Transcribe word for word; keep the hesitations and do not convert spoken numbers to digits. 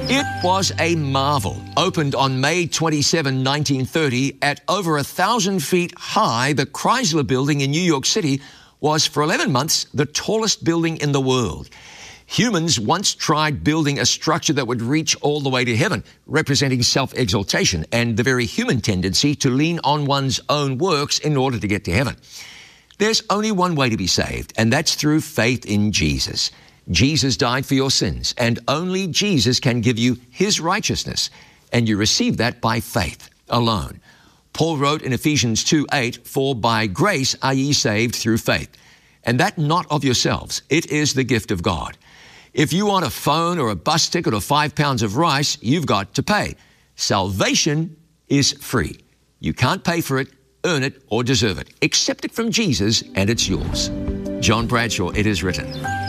It was a marvel. Opened on May twenty-seventh, nineteen thirty, at over a thousand feet high, the Chrysler Building in New York City was for eleven months the tallest building in the world. Humans once tried building a structure that would reach all the way to heaven, representing self-exaltation and the very human tendency to lean on one's own works in order to get to heaven. There's only one way to be saved, and that's through faith in Jesus. Jesus died for your sins, and only Jesus can give you his righteousness, and you receive that by faith alone. Paul wrote in Ephesians two eight, "For by grace are ye saved through faith, and that not of yourselves. It is the gift of God." If you want a phone or a bus ticket or five pounds of rice, you've got to pay. Salvation is free. You can't pay for it, earn it, or deserve it. Accept it from Jesus, and it's yours. John Bradshaw, It Is Written.